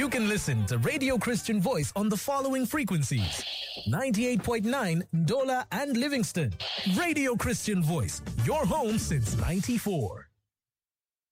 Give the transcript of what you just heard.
You can listen to Radio Christian Voice on the following frequencies: 98.9 Ndola and Livingston. Radio Christian Voice, your home since 94.